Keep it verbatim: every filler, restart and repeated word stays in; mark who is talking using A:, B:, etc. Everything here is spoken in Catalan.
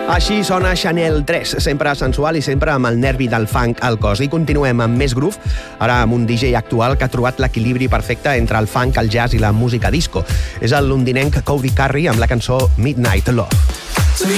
A: Així sona Chanel tres, sempre sensual i sempre amb el nervi del funk al cos. I continuem amb més groove, ara amb un D J actual que ha trobat l'equilibri perfecte entre el funk, el jazz i la música disco. És el londinenc Cody Carey amb la cançó Midnight Love.